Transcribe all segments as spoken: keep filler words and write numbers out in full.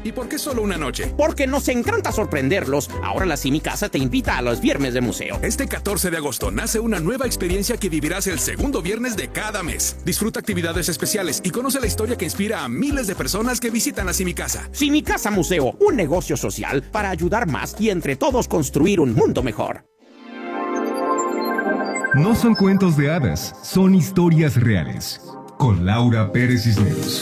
¿Y por qué solo una noche? Porque nos encanta sorprenderlos. Ahora la Simicasa te invita a los viernes de museo. Este catorce de agosto nace una nueva experiencia que vivirás el segundo viernes de cada mes. Disfruta actividades especiales y conoce la historia que inspira a miles de personas que visitan la Simicasa. Simicasa Museo, un negocio social para ayudar más y entre todos construir un mundo mejor. No son cuentos de hadas, son historias reales. Con Laura Pérez Cisneros.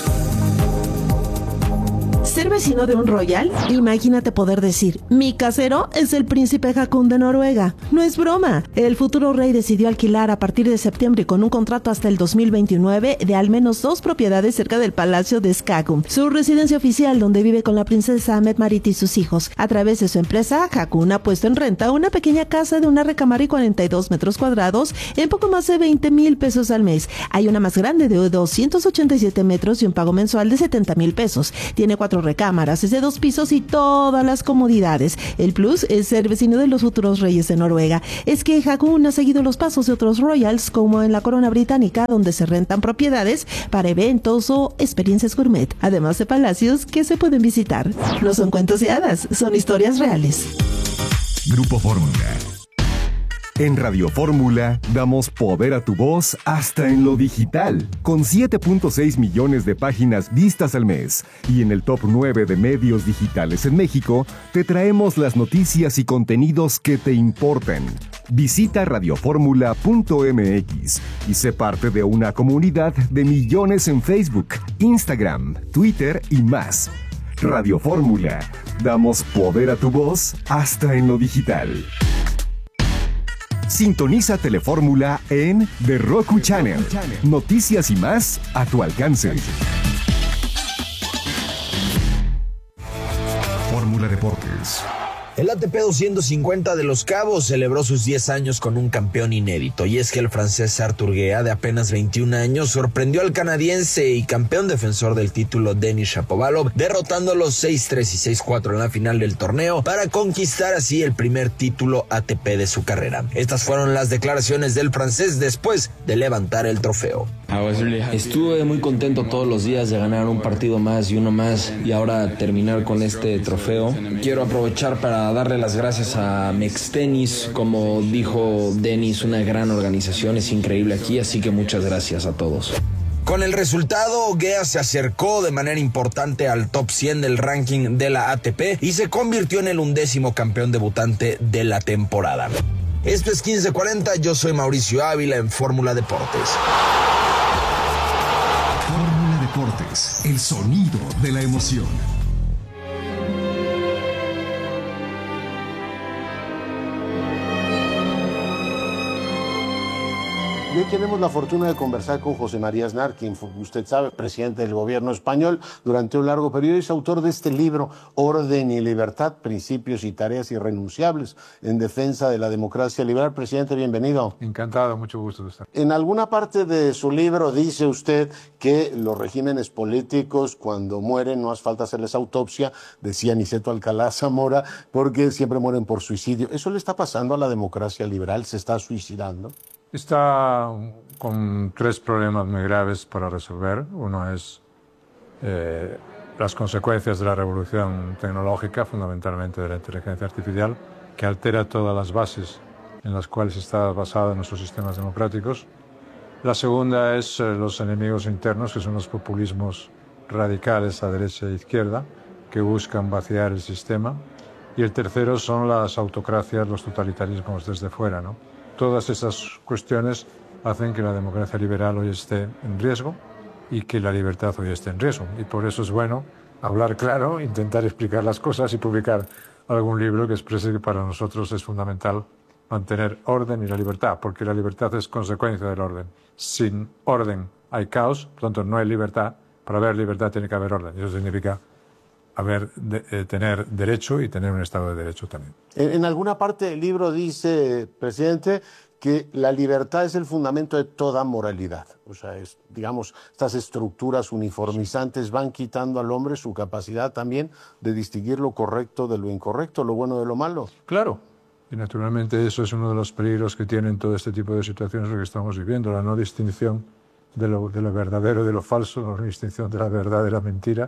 ¿Ser vecino de un royal? Imagínate poder decir, mi casero es el príncipe Haakon de Noruega. No es broma. El futuro rey decidió alquilar a partir de septiembre con un contrato hasta el dos mil veintinueve de al menos dos propiedades cerca del palacio de Skagun, su residencia oficial donde vive con la princesa Mette-Marit y sus hijos. A través de su empresa, Haakon ha puesto en renta una pequeña casa de una recámara y cuarenta y dos metros cuadrados en poco más de veinte mil pesos al mes. Hay una más grande de doscientos ochenta y siete metros y un pago mensual de setenta mil pesos. Tiene cuatro recámaras, es de dos pisos y todas las comodidades. El plus es ser vecino de los futuros reyes de Noruega. Es que Haakon ha seguido los pasos de otros royals, como en la corona británica, donde se rentan propiedades para eventos o experiencias gourmet, además de palacios que se pueden visitar. No son cuentos de hadas, son historias reales. Grupo Fórmula. En Radio Fórmula damos poder a tu voz hasta en lo digital, con siete punto seis millones de páginas vistas al mes. Y en el top nueve de medios digitales en México, te traemos las noticias y contenidos que te importan. Visita radio fórmula punto m x y sé parte de una comunidad de millones en Facebook, Instagram, Twitter y más. Radio Fórmula, damos poder a tu voz hasta en lo digital. Sintoniza Telefórmula en The Roku Channel. Noticias y más a tu alcance. Fórmula Deportes. El A T P doscientos cincuenta de Los Cabos celebró sus diez años con un campeón inédito, y es que el francés Arthur Guéa, de apenas veintiún años, sorprendió al canadiense y campeón defensor del título Denis Shapovalov, derrotándolo seis tres y seis cuatro en la final del torneo para conquistar así el primer título A T P de su carrera. Estas fueron las declaraciones del francés después de levantar el trofeo. Estuve muy contento todos los días de ganar un partido más y uno más, y ahora terminar con este trofeo. Quiero aprovechar para darle las gracias a Mex Tenis. Como dijo Denis, una gran organización, es increíble aquí, así que muchas gracias a todos. Con el resultado, Guéa se acercó de manera importante al top cien del ranking de la A T P y se convirtió en el undécimo campeón debutante de la temporada. Esto es quince cuarenta, yo soy Mauricio Ávila en Fórmula Deportes. Fórmula Deportes, el sonido de la emoción. Y hoy tenemos la fortuna de conversar con José María Aznar, quien usted sabe, presidente del gobierno español durante un largo periodo, y es autor de este libro, Orden y Libertad, Principios y Tareas Irrenunciables en defensa de la democracia liberal. Presidente, bienvenido. Encantado, mucho gusto de estar. En alguna parte de su libro dice usted que los regímenes políticos, cuando mueren, no hace falta hacerles autopsia, decía Niceto Alcalá Zamora, porque siempre mueren por suicidio. ¿Eso le está pasando a la democracia liberal? ¿Se está suicidando? Está con tres problemas muy graves para resolver. Uno es eh, las consecuencias de la revolución tecnológica, fundamentalmente de la inteligencia artificial, que altera todas las bases en las cuales está basado nuestros sistemas democráticos. La segunda es eh, los enemigos internos, que son los populismos radicales a derecha e izquierda, que buscan vaciar el sistema. Y el tercero son las autocracias, los totalitarismos desde fuera, ¿no? Todas esas cuestiones hacen que la democracia liberal hoy esté en riesgo y que la libertad hoy esté en riesgo. Y por eso es bueno hablar claro, intentar explicar las cosas y publicar algún libro que exprese que para nosotros es fundamental mantener orden y la libertad, porque la libertad es consecuencia del orden. Sin orden hay caos, por lo tanto no hay libertad. Para haber libertad tiene que haber orden. Y eso significa haber de, eh, tener derecho y tener un Estado de Derecho también. En, en alguna parte del libro dice, presidente, que la libertad es el fundamento de toda moralidad. O sea, es, digamos, estas estructuras uniformizantes van quitando al hombre su capacidad también de distinguir lo correcto de lo incorrecto, lo bueno de lo malo. Claro. Y naturalmente eso es uno de los peligros que tienen todo este tipo de situaciones que estamos viviendo, la no distinción de lo, de lo verdadero y de lo falso, la no distinción de la verdad y la mentira,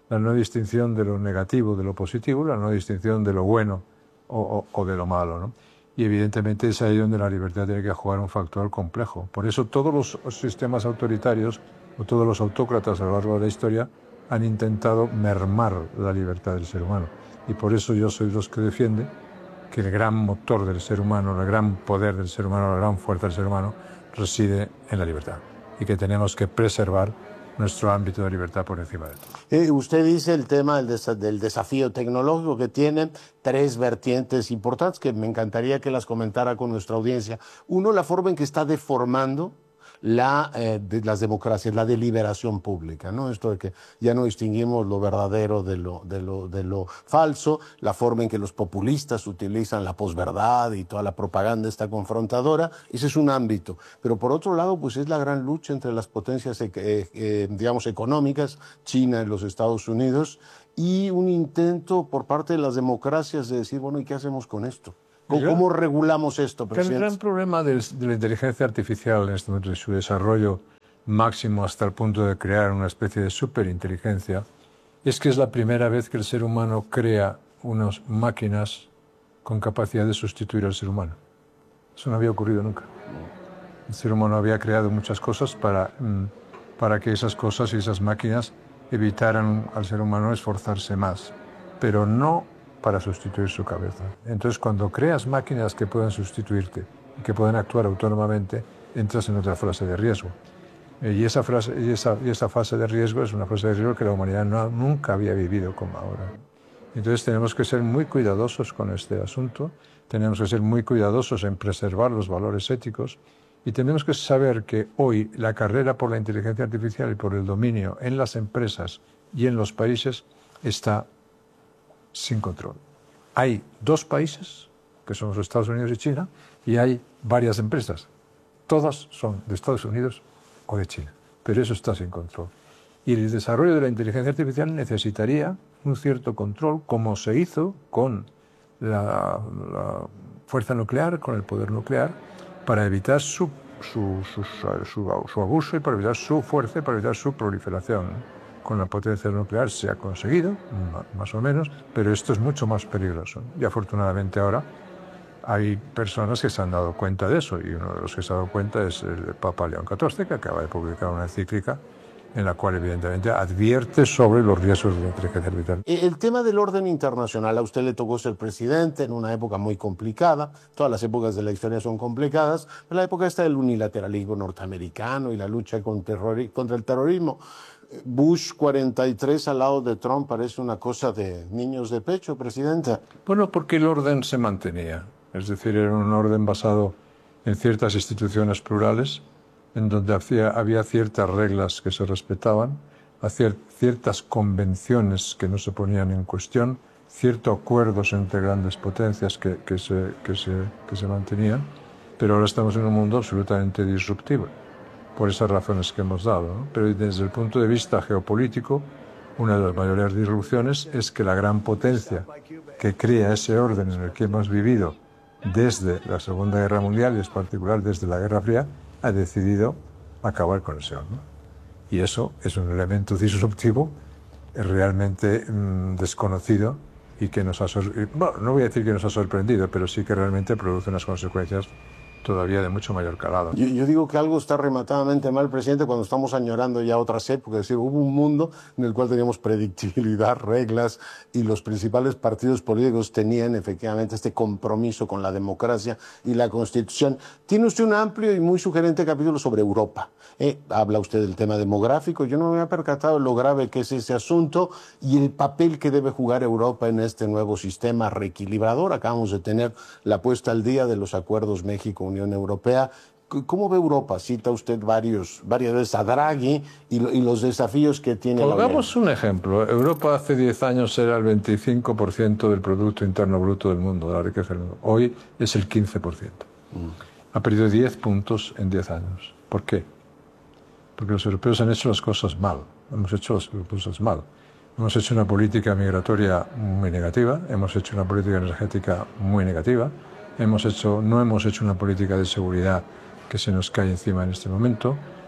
la no distinción de lo negativo de lo positivo, la no distinción de lo bueno o, o, o de lo malo, ¿no? Y evidentemente es ahí donde la libertad tiene que jugar un factor complejo. Por eso todos los sistemas autoritarios o todos los autócratas a lo largo de la historia han intentado mermar la libertad del ser humano. Y por eso yo soy de los que defiende que el gran motor del ser humano, el gran poder del ser humano, la gran fuerza del ser humano reside en la libertad y que tenemos que preservar nuestro ámbito de libertad por encima de todo. Eh, usted dice el tema del, desa del desafío tecnológico, que tiene tres vertientes importantes que me encantaría que las comentara con nuestra audiencia. Uno, la forma en que está deformando la, eh, de las democracias, la deliberación pública, ¿no? Esto de que ya no distinguimos lo verdadero de lo, de lo, de lo falso, la forma en que los populistas utilizan la posverdad y toda la propaganda está confrontadora, ese es un ámbito. Pero por otro lado, pues es la gran lucha entre las potencias, eh, eh, digamos, económicas, China y los Estados Unidos, y un intento por parte de las democracias de decir, bueno, ¿y qué hacemos con esto? ¿Cómo, gran, ¿Cómo regulamos esto, presidente? El gran problema de, de la inteligencia artificial en este momento, de su desarrollo máximo hasta el punto de crear una especie de superinteligencia, es que es la primera vez que el ser humano crea unas máquinas con capacidad de sustituir al ser humano. Eso no había ocurrido nunca. El ser humano había creado muchas cosas para, para que esas cosas y esas máquinas evitaran al ser humano esforzarse más, pero no para sustituir su cabeza. Entonces, cuando creas máquinas que puedan sustituirte y que puedan actuar autónomamente, entras en otra fase de riesgo. Y esa, frase, y esa, y esa fase de riesgo es una fase de riesgo que la humanidad no, nunca había vivido como ahora. Entonces, tenemos que ser muy cuidadosos con este asunto, tenemos que ser muy cuidadosos en preservar los valores éticos y tenemos que saber que hoy la carrera por la inteligencia artificial y por el dominio en las empresas y en los países está sin control. Hay dos países, que son los Estados Unidos y China, y hay varias empresas. Todas son de Estados Unidos o de China, pero eso está sin control. Y el desarrollo de la inteligencia artificial necesitaría un cierto control, como se hizo con la, la fuerza nuclear, con el poder nuclear, para evitar su, su, su, su, su abuso y para evitar su fuerza y para evitar su proliferación. Con la potencia nuclear se ha conseguido, más o menos, pero esto es mucho más peligroso. Y afortunadamente ahora hay personas que se han dado cuenta de eso, y uno de los que se ha dado cuenta es el Papa León catorce, que acaba de publicar una encíclica en la cual evidentemente advierte sobre los riesgos de la inteligencia artificial. El tema del orden internacional, a usted le tocó ser presidente en una época muy complicada, todas las épocas de la historia son complicadas, pero la época está del unilateralismo norteamericano y la lucha contra el terrorismo. Bush cuarenta y tres al lado de Trump parece una cosa de niños de pecho, presidenta. Bueno, porque el orden se mantenía, es decir, era un orden basado en ciertas instituciones plurales, en donde había, había ciertas reglas que se respetaban, hacia ciertas convenciones que no se ponían en cuestión, ciertos acuerdos entre grandes potencias que, que, se, que, se, que se mantenían, pero ahora estamos en un mundo absolutamente disruptivo, por esas razones que hemos dado, ¿no? Pero desde el punto de vista geopolítico, una de las mayores disrupciones es que la gran potencia que crea ese orden en el que hemos vivido desde la Segunda Guerra Mundial, y en particular desde la Guerra Fría, ha decidido acabar con ese orden. Y eso es un elemento disruptivo realmente mmm, desconocido y que nos ha, bueno, no voy a decir que nos ha sorprendido, pero sí que realmente produce unas consecuencias todavía de mucho mayor calado. Yo, yo digo que algo está rematadamente mal, presidente, cuando estamos añorando ya otras épocas. Es decir, hubo un mundo en el cual teníamos predictibilidad, reglas, y los principales partidos políticos tenían efectivamente este compromiso con la democracia y la Constitución. Tiene usted un amplio y muy sugerente capítulo sobre Europa. Eh, habla usted del tema demográfico. Yo no me había percatado de lo grave que es ese asunto y el papel que debe jugar Europa en este nuevo sistema reequilibrador. Acabamos de tener la puesta al día de los acuerdos México-Unión Europea. ¿Cómo ve Europa? Cita usted varios, varias veces a Draghi y, lo, y los desafíos que tiene. Pongamos un ejemplo. Europa hace diez años era el veinticinco por ciento del Producto Interno Bruto del mundo, de la riqueza del mundo. Hoy es el quince por ciento. Mm. Ha perdido diez puntos en diez años. ¿Por qué? Porque los europeos han hecho las cosas mal. Hemos hecho las cosas mal. Hemos hecho una política migratoria muy negativa, hemos hecho una política energética muy negativa, hemos hecho, no hemos hecho una política de seguridad que se nos cae encima en este momento,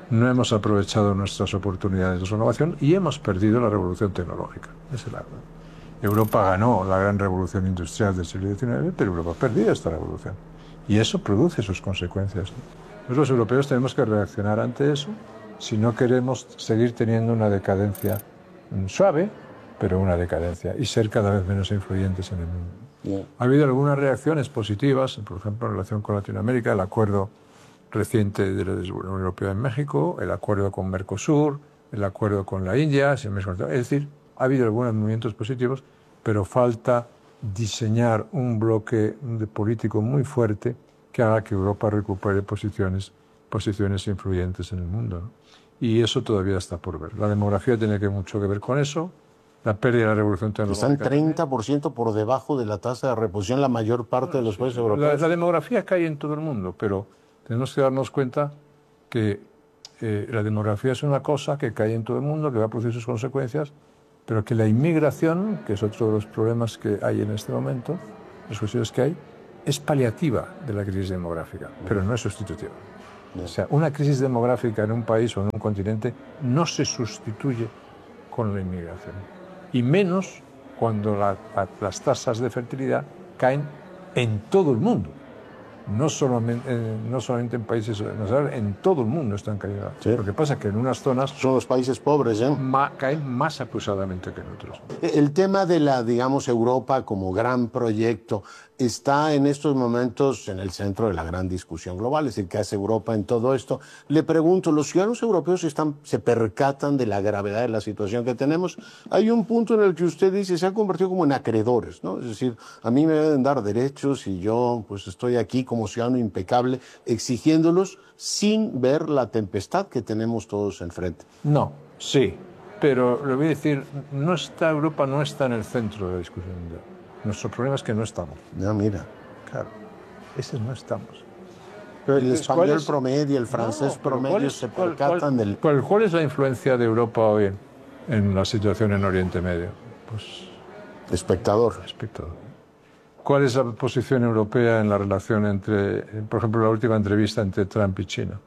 no hemos aprovechado nuestras oportunidades de renovación y hemos perdido la revolución tecnológica. Esa es la verdad. Europa ganó la gran revolución industrial del siglo diecinueve, pero Europa ha perdido esta revolución. Y eso produce sus consecuencias. Nosotros los europeos tenemos que reaccionar ante eso si no queremos seguir teniendo una decadencia suave, pero una decadencia, y ser cada vez menos influyentes en el mundo. Yeah. Ha habido algunas reacciones positivas, por ejemplo, en relación con Latinoamérica, el acuerdo reciente de la Unión Europea en México, el acuerdo con Mercosur, el acuerdo con la India, es decir, ha habido algunos movimientos positivos, pero falta diseñar un bloque de político muy fuerte que haga que Europa recupere posiciones, posiciones influyentes en el mundo, ¿no? Y eso todavía está por ver. La demografía tiene que mucho que ver con eso, la pérdida de la revolución tecnológica. Están treinta por ciento por debajo de la tasa de reposición la mayor parte de los países europeos. La, la demografía cae en todo el mundo, pero tenemos que darnos cuenta que eh, la demografía es una cosa que cae en todo el mundo, que va a producir sus consecuencias, pero que la inmigración, que es otro de los problemas que hay en este momento, las cuestiones que hay, es paliativa de la crisis demográfica, pero no es sustitutiva. O sea, una crisis demográfica en un país o en un continente no se sustituye con la inmigración. Y menos cuando la, la, las tasas de fertilidad caen en todo el mundo. No solamente, eh, no solamente en países, en todo el mundo están cayendo. Sí. Lo que pasa es que en unas zonas son los países pobres, ¿eh? ma, caen más acusadamente que en otros. El tema de la, digamos, Europa como gran proyecto está en estos momentos en el centro de la gran discusión global, es decir, ¿qué hace Europa en todo esto? Le pregunto, ¿los ciudadanos europeos están, se percatan de la gravedad de la situación que tenemos? Hay un punto en el que usted dice, se han convertido como en acreedores, ¿no? Es decir, a mí me deben dar derechos y yo pues estoy aquí como ciudadano impecable exigiéndolos sin ver la tempestad que tenemos todos enfrente. No, sí, pero le voy a decir, no está, Europa no está en el centro de la discusión mundial. Nuestro problema es que no estamos. Ya, mira. Claro, ese no estamos. Pero el español es? promedio, el francés no, promedio es, se percatan cuál, del... ¿cuál, ¿Cuál es la influencia de Europa hoy en, en la situación en Oriente Medio? Pues... Espectador. Espectador. ¿Cuál es la posición europea en la relación entre, por ejemplo, la última entrevista entre Trump y China?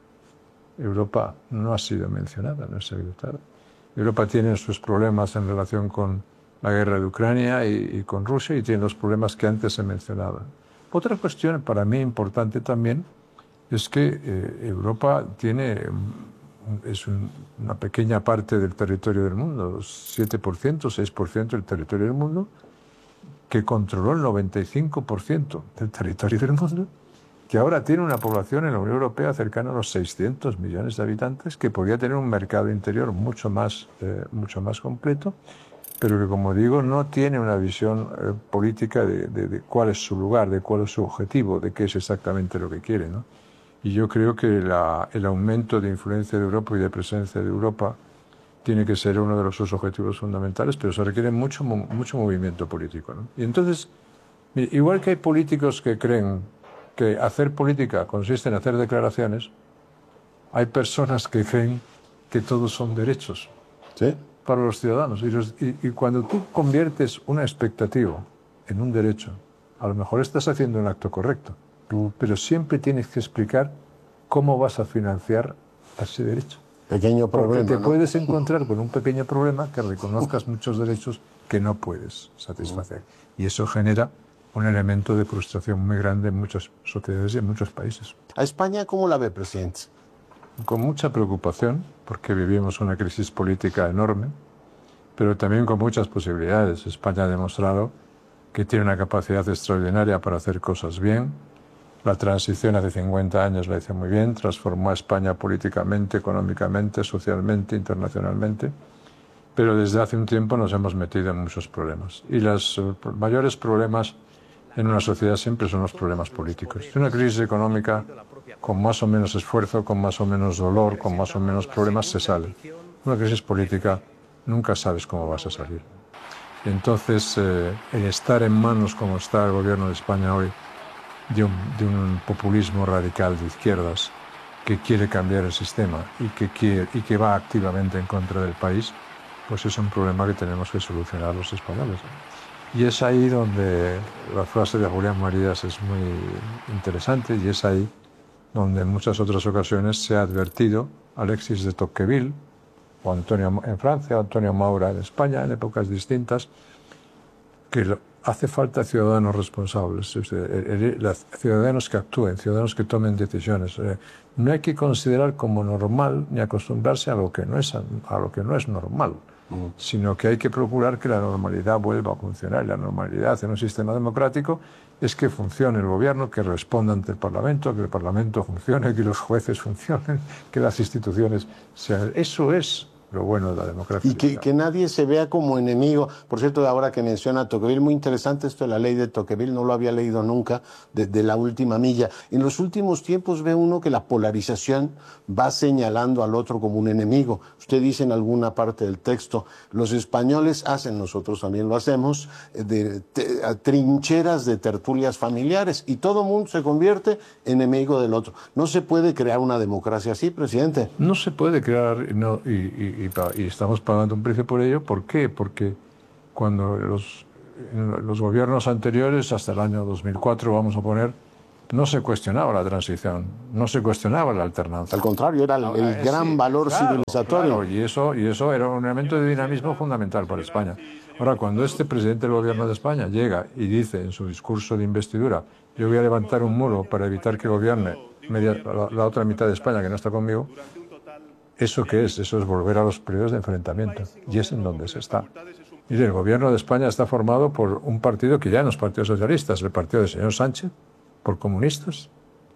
Europa no ha sido mencionada, no ha sido clara. Europa tiene sus problemas en relación con la guerra de Ucrania y, y con Rusia, y tiene los problemas que antes he mencionado. Otra cuestión para mí importante también es que eh, Europa tiene, es un, una pequeña parte del territorio del mundo, siete por ciento, seis por ciento del territorio del mundo, que controló el noventa y cinco por ciento del territorio del mundo, que ahora tiene una población en la Unión Europea cercana a los seiscientos millones de habitantes, que podría tener un mercado interior mucho más, eh, mucho más completo, pero que, como digo, no tiene una visión eh, política de, de, de cuál es su lugar, de cuál es su objetivo, de qué es exactamente lo que quiere, ¿no? Y yo creo que la, el aumento de influencia de Europa y de presencia de Europa tiene que ser uno de los sus objetivos fundamentales, pero se requiere mucho, mucho movimiento político, ¿no? Y entonces, igual que hay políticos que creen que hacer política consiste en hacer declaraciones, hay personas que creen que todos son derechos. ¿Sí? Para los ciudadanos. Y, los, y, y cuando tú conviertes una expectativa en un derecho, a lo mejor estás haciendo un acto correcto, pero siempre tienes que explicar cómo vas a financiar ese derecho. Pequeño problema. Porque te ¿no? puedes encontrar con un pequeño problema que reconozcas muchos derechos que no puedes satisfacer. Y eso genera un elemento de frustración muy grande en muchas sociedades y en muchos países. ¿A España cómo la ve, presidente? Con mucha preocupación, porque vivimos una crisis política enorme, pero también con muchas posibilidades. España ha demostrado que tiene una capacidad extraordinaria para hacer cosas bien. La transición hace cincuenta años la hizo muy bien, transformó a España políticamente, económicamente, socialmente, internacionalmente, pero desde hace un tiempo nos hemos metido en muchos problemas. Y los mayores problemas en una sociedad siempre son los problemas políticos. Una crisis económica, con más o menos esfuerzo, con más o menos dolor, con más o menos problemas, se sale. Una crisis política, nunca sabes cómo vas a salir. Y entonces, eh, el estar en manos, como está el gobierno de España hoy, de un, de un populismo radical de izquierdas que quiere cambiar el sistema y que, quiere, y que va activamente en contra del país, pues es un problema que tenemos que solucionar los españoles. Y es ahí donde la frase de Julián Marías es muy interesante, y es ahí donde en muchas otras ocasiones se ha advertido a Alexis de Tocqueville, o Antonio en Francia, o Antonio Maura en España, en épocas distintas, que lo, hace falta ciudadanos responsables, ciudadanos que actúen, ciudadanos que tomen decisiones. No hay que considerar como normal ni acostumbrarse a lo que no es, a lo que no es normal, uh-huh. sino que hay que procurar que la normalidad vuelva a funcionar. Y la normalidad en un sistema democrático es que funcione el gobierno, que responda ante el Parlamento, que el Parlamento funcione, que los jueces funcionen, que las instituciones sean... Eso es lo bueno de la democracia. Y que, que nadie se vea como enemigo. Por cierto, ahora que menciona Tocqueville, muy interesante esto de la ley de Tocqueville, no lo había leído nunca, de, de la última milla. En los últimos tiempos ve uno que la polarización va señalando al otro como un enemigo. Usted dice en alguna parte del texto, los españoles hacen, nosotros también lo hacemos, de, de, de trincheras de tertulias familiares y todo mundo se convierte en enemigo del otro. ¿No se puede crear una democracia así, presidente? No se puede crear, no, y, y Y, y estamos pagando un precio por ello. ¿Por qué? Porque cuando los, los gobiernos anteriores, hasta el año dos mil cuatro, vamos a poner, no se cuestionaba la transición, no se cuestionaba la alternancia. Al contrario, era el, el eh, gran sí, valor claro, civilizatorio. Claro, y, eso, y eso era un elemento de dinamismo fundamental para España. Ahora, cuando este presidente del gobierno de España llega y dice en su discurso de investidura, yo voy a levantar un muro para evitar que gobierne media, la, la otra mitad de España que no está conmigo, ¿eso qué es? Eso es volver a los periodos de enfrentamiento. Y es en donde se está. Mire, el gobierno de España está formado por un partido que ya no es Partido Socialista, es el partido del señor Sánchez, por comunistas,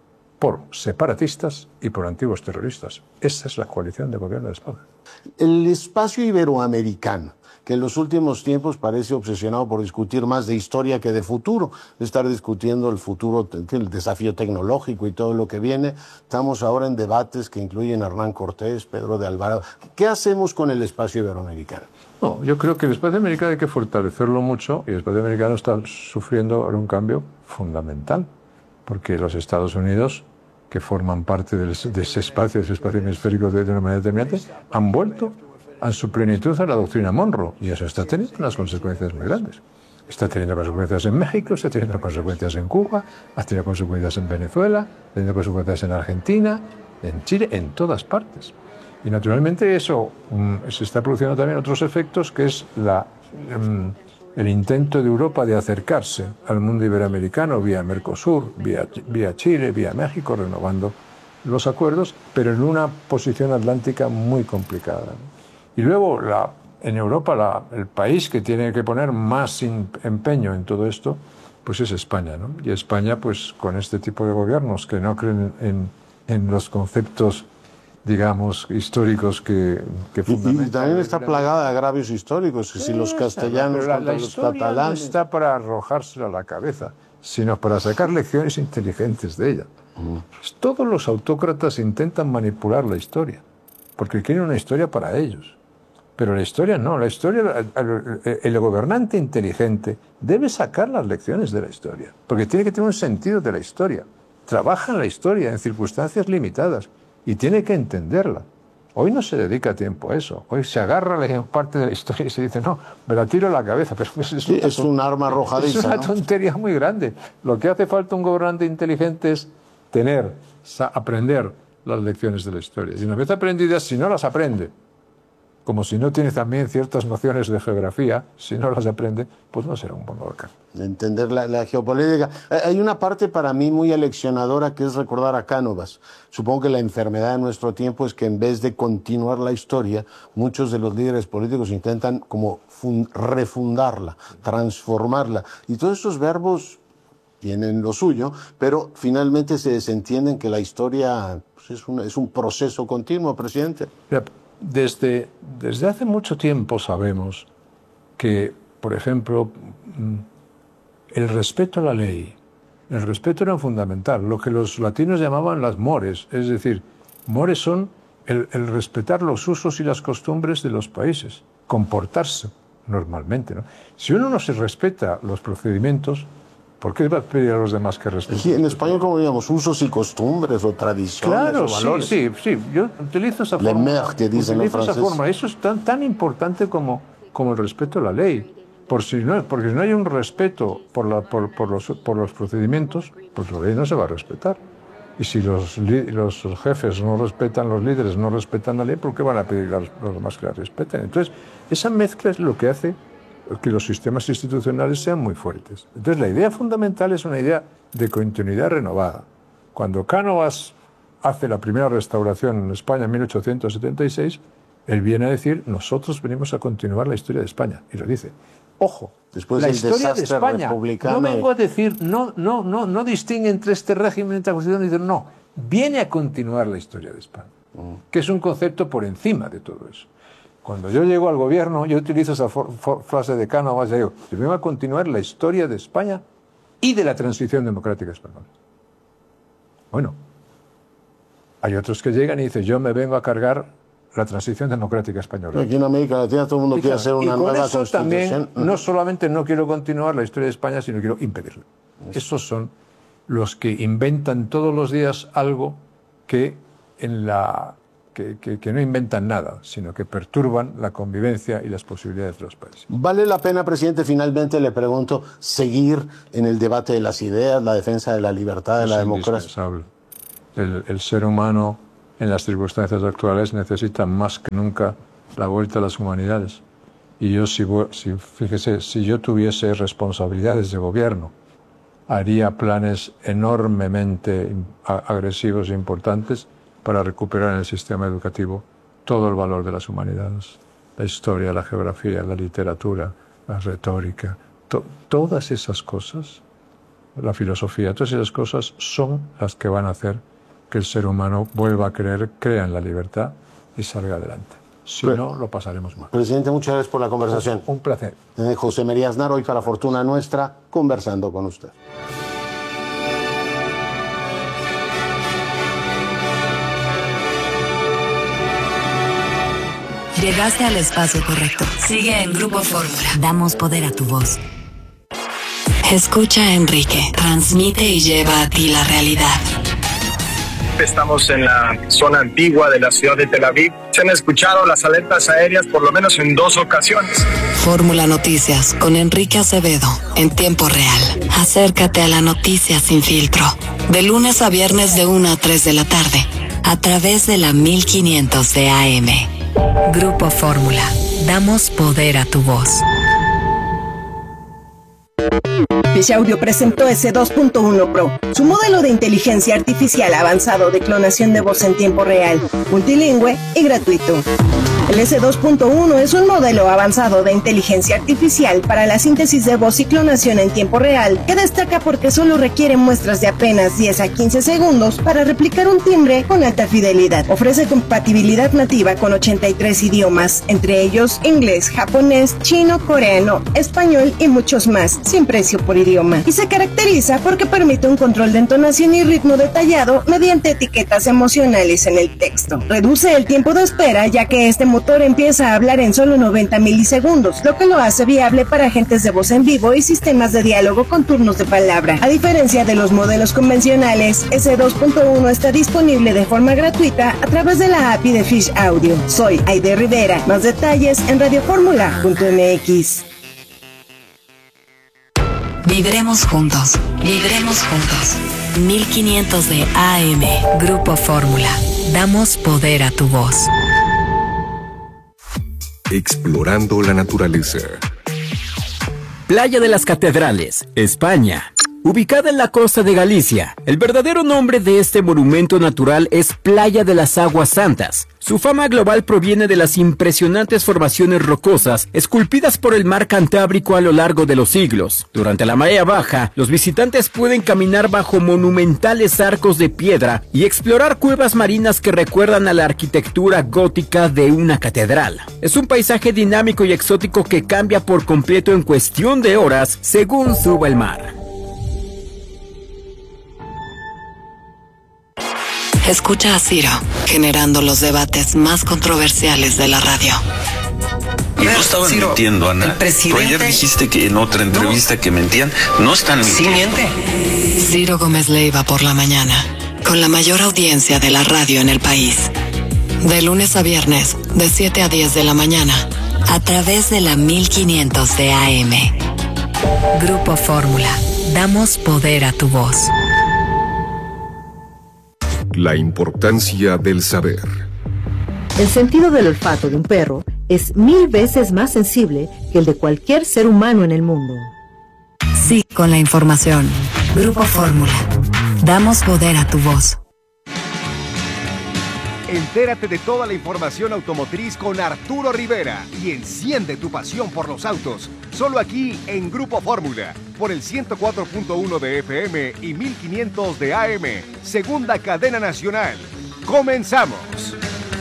por separatistas y por antiguos terroristas. Esa es la coalición de gobierno de España. El espacio iberoamericano, que en los últimos tiempos parece obsesionado por discutir más de historia que de futuro, estar discutiendo el futuro, el desafío tecnológico y todo lo que viene. Estamos ahora en debates que incluyen a Hernán Cortés, Pedro de Alvarado. ¿Qué hacemos con el espacio iberoamericano? No, yo creo que el espacio americano hay que fortalecerlo mucho y el espacio americano está sufriendo ahora un cambio fundamental, porque los Estados Unidos, que forman parte de ese espacio, de ese espacio hemisférico de una manera determinante, han vuelto a su plenitud a la doctrina Monroe, y eso está teniendo unas consecuencias muy grandes. Está teniendo consecuencias en México, está teniendo consecuencias en Cuba, ha tenido consecuencias en Venezuela, ha tenido consecuencias en Argentina, en Chile, en todas partes. Y naturalmente eso um, se está produciendo también otros efectos, que es la, um, el intento de Europa de acercarse al mundo iberoamericano vía Mercosur, vía, vía Chile, vía México, renovando los acuerdos, pero en una posición atlántica muy complicada. Y luego, la, en Europa, la, el país que tiene que poner más in, empeño en todo esto, pues es España, ¿no? Y España, pues con este tipo de gobiernos que no creen en, en los conceptos, digamos, históricos que, que fundamentan. Y, y también está plagada de agravios históricos, que sí, si los castellanos la, contra la los catalanes. No está para arrojársela a la cabeza, sino para sacar lecciones inteligentes de ella. Mm. Todos los autócratas intentan manipular la historia, porque quieren una historia para ellos. Pero la historia no, la historia, el, el gobernante inteligente debe sacar las lecciones de la historia, porque tiene que tener un sentido de la historia. Trabaja en la historia en circunstancias limitadas y tiene que entenderla. Hoy no se dedica tiempo a eso. Hoy se agarra la parte de la historia y se dice, no, me la tiro a la cabeza. Pero es, es, sí, es un arma arrojadiza. Es una ¿no? tontería muy grande. Lo que hace falta un gobernante inteligente es tener, aprender las lecciones de la historia. Y una vez aprendidas, si no las aprende, como si no tiene también ciertas nociones de geografía, si no las aprende, pues no será un buen gobernante. Entender la, la geopolítica. Hay una parte para mí muy aleccionadora que es recordar a Cánovas. Supongo que la enfermedad de nuestro tiempo es que en vez de continuar la historia, muchos de los líderes políticos intentan como fun- refundarla, transformarla. Y todos estos verbos tienen lo suyo, pero finalmente se desentienden que la historia pues, es, un, es un proceso continuo, presidente. Ya. Desde, desde hace mucho tiempo sabemos que, por ejemplo, el respeto a la ley, el respeto era fundamental, lo que los latinos llamaban las mores, es decir, mores son el, el respetar los usos y las costumbres de los países, comportarse normalmente, ¿no? Si uno no se respeta los procedimientos, ¿por qué va a pedir a los demás que respeten? Sí, en español, como digamos, usos y costumbres o tradiciones claro, o valores. sí, sí, sí. Yo utilizo esa Le forma. mer, que dicen utilizo los esa franceses. forma. Eso es tan, tan importante como, como el respeto a la ley. Por si no, porque si no hay un respeto por, la, por, por, los, por los procedimientos, pues la ley no se va a respetar. Y si los, los jefes no respetan, los líderes no respetan la ley, ¿por qué van a pedir a los, los demás que la respeten? Entonces, esa mezcla es lo que hace que los sistemas institucionales sean muy fuertes. Entonces, la idea fundamental es una idea de continuidad renovada. Cuando Cánovas hace la primera restauración en España en mil ochocientos setenta y seis, él viene a decir, nosotros venimos a continuar la historia de España. Y lo dice. Ojo, después la del historia de desastre España, republicano. no vengo a decir, no, no, no, no distingue entre este régimen y esta constitución, dicen, no, viene a continuar la historia de España, mm. que es un concepto por encima de todo eso. Cuando yo llego al gobierno, yo utilizo esa for, for, frase de Cánovas, digo, yo vengo a continuar la historia de España y de la transición democrática española. Bueno, hay otros que llegan y dicen, yo me vengo a cargar la transición democrática española. Aquí en América Latina todo el mundo quiere hacer una nueva eso constitución. También, no solamente no quiero continuar la historia de España, sino quiero impedirla. Esos son los que inventan todos los días algo que, en la, que, que, que no inventan nada, sino que perturban la convivencia y las posibilidades de los países. ¿Vale la pena, presidente, finalmente le pregunto, seguir en el debate de las ideas, la defensa de la libertad, de es la democracia? Indispensable. El, el ser humano, en las circunstancias actuales, necesita más que nunca la vuelta a las humanidades. Y yo, si, si, fíjese, si yo tuviese responsabilidades de gobierno, haría planes enormemente agresivos e importantes para recuperar en el sistema educativo todo el valor de las humanidades. La historia, la geografía, la literatura, la retórica, to, todas esas cosas, la filosofía, todas esas cosas son las que van a hacer que el ser humano vuelva a creer, crea en la libertad y salga adelante. Si Pero, no, lo pasaremos mal. Presidente, muchas gracias por la conversación. Un, un placer. Eh, José María Aznar, hoy para Fortuna Nuestra, conversando con usted. Llegaste al espacio correcto. Sigue en Grupo Fórmula. Damos poder a tu voz. Escucha a Enrique. Transmite y lleva a ti la realidad. Estamos en la zona antigua de la ciudad de Tel Aviv. Se han escuchado las alertas aéreas por lo menos en dos ocasiones. Fórmula Noticias con Enrique Acevedo en tiempo real. Acércate a la noticia sin filtro. De lunes a viernes de una a tres de la tarde. A través de la mil quinientos de A M. Grupo Fórmula. Damos poder a tu voz. Fish Audio presentó ese dos punto uno Pro, su modelo de inteligencia artificial avanzado de clonación de voz en tiempo real, multilingüe y gratuito. El ese dos punto uno es un modelo avanzado de inteligencia artificial para la síntesis de voz y clonación en tiempo real, que destaca porque solo requiere muestras de apenas diez a quince segundos para replicar un timbre con alta fidelidad. Ofrece compatibilidad nativa con ochenta y tres idiomas, entre ellos inglés, japonés, chino, coreano, español y muchos más, sin precio por idioma. Y se caracteriza porque permite un control de entonación y ritmo detallado mediante etiquetas emocionales en el texto. Reduce el tiempo de espera, ya que este motor empieza a hablar en solo noventa milisegundos, lo que lo hace viable para agentes de voz en vivo y sistemas de diálogo con turnos de palabra. A diferencia de los modelos convencionales, ese dos punto uno está disponible de forma gratuita a través de la A P I de Fish Audio. Soy Aide Rivera. Más detalles en radioformula punto m x. Vibremos juntos, vibremos juntos. mil quinientos de A M, Grupo Fórmula. Damos poder a tu voz. Explorando la naturaleza. Playa de las Catedrales, España. Ubicada en la costa de Galicia, el verdadero nombre de este monumento natural es Playa de las Aguas Santas. Su fama global proviene de las impresionantes formaciones rocosas esculpidas por el mar Cantábrico a lo largo de los siglos. Durante la marea baja, los visitantes pueden caminar bajo monumentales arcos de piedra y explorar cuevas marinas que recuerdan a la arquitectura gótica de una catedral. Es un paisaje dinámico y exótico que cambia por completo en cuestión de horas según suba el mar. Escucha a Ciro, generando los debates más controversiales de la radio. Y no estaban Ciro, mintiendo, Ana. Pero ayer dijiste que en otra entrevista no. que mentían. No están mintiendo. Sí miente. Ciro Gómez Leiva por la mañana, con la mayor audiencia de la radio en el país. De lunes a viernes, de siete a diez de la mañana, a través de la mil quinientos de A M. Grupo Fórmula. Damos poder a tu voz. La importancia del saber. El sentido del olfato de un perro es mil veces más sensible que el de cualquier ser humano en el mundo. Sí, con la información. Grupo Fórmula. Damos poder a tu voz. Entérate de toda la información automotriz con Arturo Rivera y enciende tu pasión por los autos. Solo aquí en Grupo Fórmula, por el ciento cuatro punto uno de F M y mil quinientos de A M, segunda cadena nacional. ¡Comenzamos!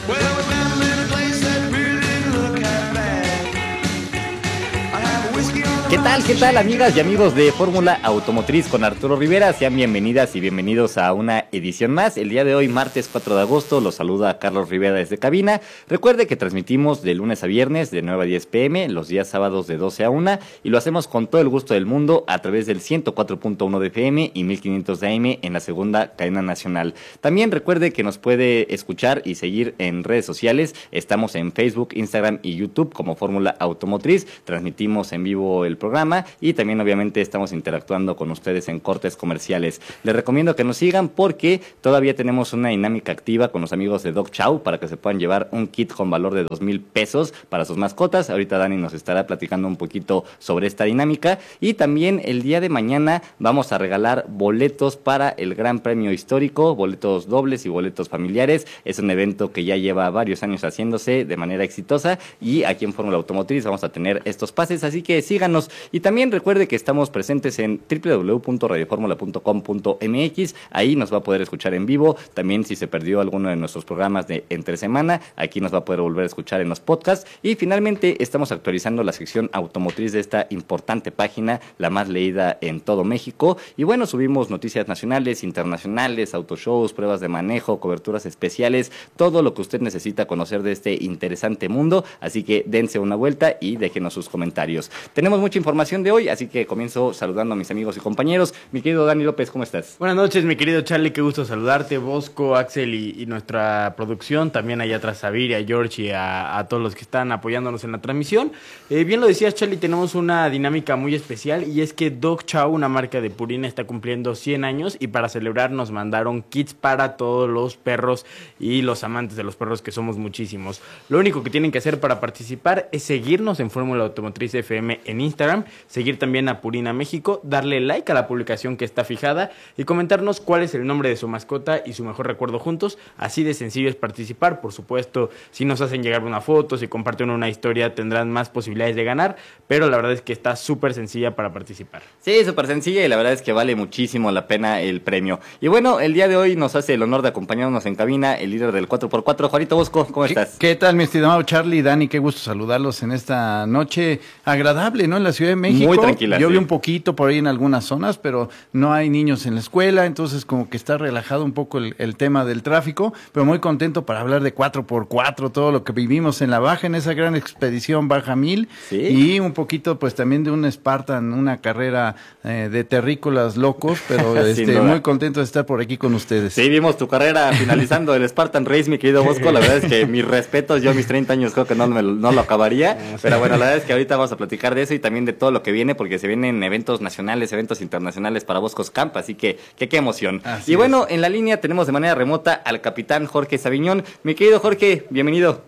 ¿Qué tal, qué tal, amigas y amigos de Fórmula Automotriz con Arturo Rivera? Sean bienvenidas y bienvenidos a una edición más. El día de hoy, martes cuatro de agosto, los saluda Carlos Rivera desde cabina. Recuerde que transmitimos de lunes a viernes de nueve a diez pm, los días sábados de doce a una, y lo hacemos con todo el gusto del mundo a través del ciento cuatro punto uno de F M y mil quinientos de A M en la segunda cadena nacional. También recuerde que nos puede escuchar y seguir en redes sociales. Estamos en Facebook, Instagram y YouTube como Fórmula Automotriz. Transmitimos en vivo el programa y también obviamente estamos interactuando con ustedes en cortes comerciales. Les recomiendo que nos sigan porque todavía tenemos una dinámica activa con los amigos de Dog Chow para que se puedan llevar un kit con valor de dos mil pesos para sus mascotas. Ahorita Dani nos estará platicando un poquito sobre esta dinámica y también el día de mañana vamos a regalar boletos para el Gran Premio Histórico, boletos dobles y boletos familiares. Es un evento que ya lleva varios años haciéndose de manera exitosa y aquí en Fórmula Automotriz vamos a tener estos pases, así que síganos. Y también recuerde que estamos presentes en doble u doble u doble u punto radio fórmula punto com punto m x. Ahí nos va a poder escuchar en vivo. También si se perdió alguno de nuestros programas de entre semana, aquí nos va a poder volver a escuchar en los podcasts. Y finalmente estamos actualizando la sección automotriz de esta importante página, la más leída en todo México. Y bueno, subimos noticias nacionales, internacionales, autoshows, pruebas de manejo, coberturas especiales, todo lo que usted necesita conocer de este interesante mundo. Así que dense una vuelta y déjenos sus comentarios. Tenemos mucha información de hoy, así que comienzo saludando a mis amigos y compañeros. Mi querido Dani López, ¿cómo estás? Buenas noches, mi querido Charlie, qué gusto saludarte, Bosco, Axel y, y nuestra producción, también allá atrás a Vir, a George y a, a todos los que están apoyándonos en la transmisión. Eh, bien lo decías, Charlie, tenemos una dinámica muy especial y es que Dog Chow, una marca de Purina, está cumpliendo cien años y para celebrar nos mandaron kits para todos los perros y los amantes de los perros, que somos muchísimos. Lo único que tienen que hacer para participar es seguirnos en Fórmula Automotriz F M en Instagram, seguir también a Purina México, darle like a la publicación que está fijada y comentarnos cuál es el nombre de su mascota y su mejor recuerdo juntos. Así de sencillo es participar. Por supuesto, si nos hacen llegar una foto, si comparten una historia, tendrán más posibilidades de ganar, pero la verdad es que está súper sencilla para participar. Sí, súper sencilla y la verdad es que vale muchísimo la pena el premio. Y bueno, el día de hoy nos hace el honor de acompañarnos en cabina el líder del cuatro por cuatro, Juanito Bosco, ¿cómo estás? ¿Qué, qué tal, mi estimado Charlie, Dani? Qué gusto saludarlos en esta noche agradable, ¿no? En la Ciudad de México. Muy tranquila. Llovió sí. un poquito por ahí en algunas zonas, pero no hay niños en la escuela, entonces como que está relajado un poco el, el tema del tráfico, pero muy contento para hablar de cuatro por cuatro, todo lo que vivimos en la Baja, en esa gran expedición Baja Mil, ¿Sí? y un poquito pues también de un Spartan, una carrera eh, de terrícolas locos, pero este, muy contento de estar por aquí con ustedes. Sí, vimos tu carrera finalizando el Spartan Race, mi querido Bosco. La verdad es que mis respetos, yo a mis treinta años creo que no, me, no lo acabaría, pero bueno, la verdad es que ahorita vamos a platicar de eso y también de todo lo que viene, porque se vienen eventos nacionales, eventos internacionales para Boscos Camp, así que que qué emoción. Así y bueno, es. En la línea tenemos de manera remota al capitán Jorge Saviñón. Mi querido Jorge, bienvenido.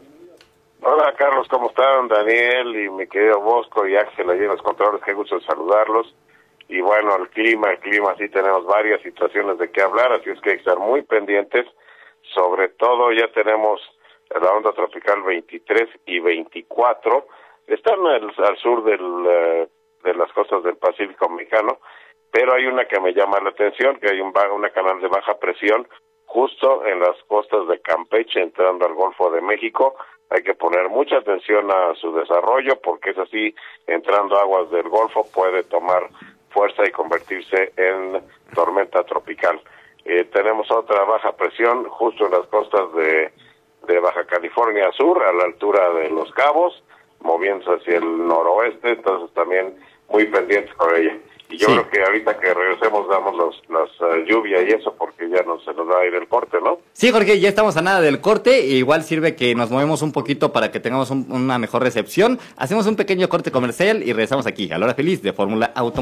Hola Carlos, ¿cómo están? Daniel y mi querido Bosco y Axel allí en los controles, qué gusto saludarlos. Y bueno, el clima, el clima, sí tenemos varias situaciones de qué hablar, así es que hay que estar muy pendientes. Sobre todo ya tenemos la onda tropical veintitrés y veinticuatro, están al, al sur del, uh, de las costas del Pacífico Mexicano, pero hay una que me llama la atención, que hay un una canal de baja presión justo en las costas de Campeche, entrando al Golfo de México. Hay que poner mucha atención a su desarrollo, porque es así, entrando aguas del Golfo puede tomar fuerza y convertirse en tormenta tropical. Eh, tenemos otra baja presión justo en las costas de, de Baja California Sur, a la altura de Los Cabos, moviéndose hacia el noroeste, entonces también muy pendientes con ella. Y yo sí. creo que ahorita que regresemos damos los, las uh, lluvia y eso, porque ya no se nos va a ir el corte, ¿no? Sí, Jorge, ya estamos a nada del corte, e igual sirve que nos movemos un poquito para que tengamos un, una mejor recepción. Hacemos un pequeño corte comercial y regresamos aquí a la hora feliz de Fórmula Automotriz.